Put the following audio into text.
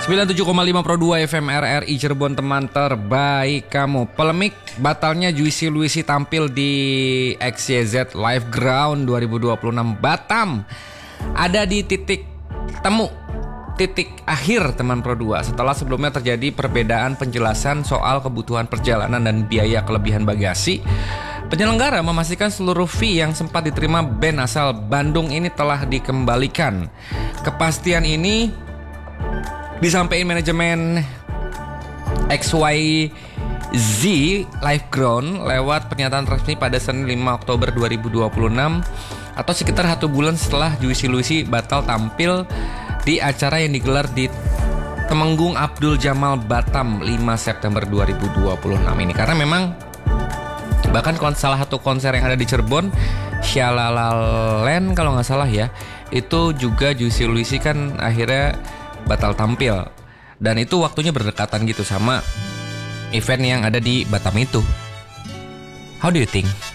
97,5 Pro 2 FM RRI Cirebon, teman terbaik kamu. Polemik batalnya Juicy Luicy tampil di XYZ Live Ground 2026 Batam ada di titik temu, titik akhir teman Pro 2 setelah sebelumnya terjadi perbedaan penjelasan soal kebutuhan perjalanan dan biaya kelebihan bagasi. Penyelenggara memastikan seluruh fee yang sempat diterima band asal Bandung ini telah dikembalikan. Kepastian ini disampaikan manajemen XYZ Live Ground lewat pernyataan resmi pada Senin 5 Oktober 2026 atau sekitar 1 bulan setelah Juicy Luicy batal tampil di acara yang digelar di Temenggung Abdul Jamal Batam 5 September 2026 ini. Karena memang bahkan salah satu konser yang ada di Cirebon, Shalalaland kalau nggak salah ya, itu juga Juicy Luicy kan akhirnya batal tampil. Dan itu waktunya berdekatan gitu sama event yang ada di Batam itu. How do you think?